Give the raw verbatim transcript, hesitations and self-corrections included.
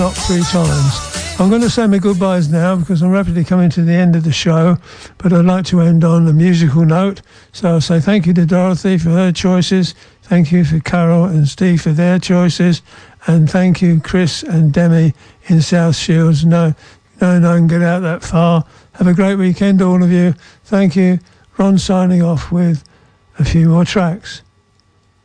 not three times. I'm going to say my goodbyes now because I'm rapidly coming to the end of the show, but I'd like to end on a musical note. So I'll say thank you to Dorothy for her choices, thank you for Carol and Steve for their choices, and thank you Chris and Demi in South Shields. No, no, no one can get out that far. Have a great weekend, all of you. Thank you. Ron signing off with a few more tracks.